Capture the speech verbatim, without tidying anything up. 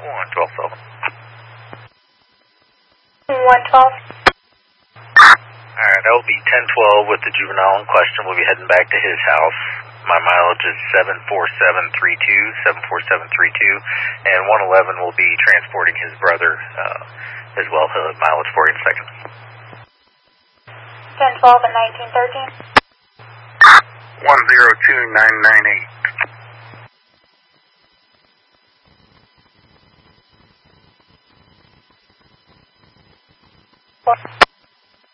one twelve seven. one twelve. Alright, that will be ten twelve with the juvenile in question. We'll be heading back to his house. My mileage is seven four seven three two, seven four seven three two, and one eleven will be transporting his brother uh, as well. He'll have mileage for you in a second. ten twelve and nineteen thirteen. one zero two nine nine eight. Four.